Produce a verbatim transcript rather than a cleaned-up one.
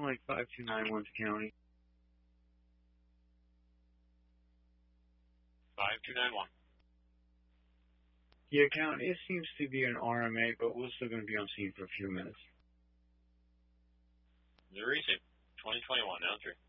like five two nine one County. five two nine one. Yeah, County, it seems to be an R M A, but we're still going to be on scene for a few minutes. Zero receive. twenty twenty-one, now three.